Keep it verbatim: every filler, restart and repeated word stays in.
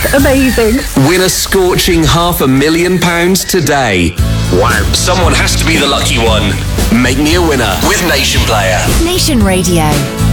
Amazing. Win a scorching half a million pounds today. Wow, someone has to be the lucky one. Make me a winner with Nation Player. Nation Radio.